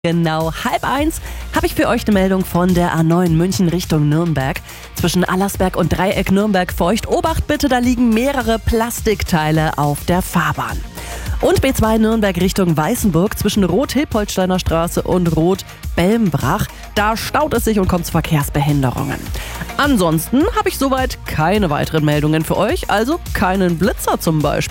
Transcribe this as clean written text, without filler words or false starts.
Genau 12:30 habe ich für euch eine Meldung von der A9 München Richtung Nürnberg. Zwischen Allersberg und Dreieck Nürnberg feucht. Obacht bitte, da liegen mehrere Plastikteile auf der Fahrbahn. Und B2 Nürnberg Richtung Weißenburg zwischen Rot-Hilpoltsteiner Straße und Rot-Belmbrach. Da staut es sich und kommt zu Verkehrsbehinderungen. Ansonsten habe ich soweit keine weiteren Meldungen für euch, also keinen Blitzer zum Beispiel.